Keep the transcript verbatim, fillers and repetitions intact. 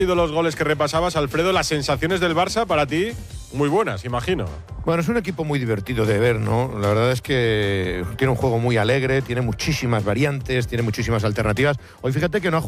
sido los goles que repasabas, Alfredo, las sensaciones del Barça para ti muy buenas, imagino. Bueno, es un equipo muy divertido de ver, ¿no? La verdad es que tiene un juego muy alegre, tiene muchísimas variantes, tiene muchísimas alternativas. Hoy fíjate que no ha jugado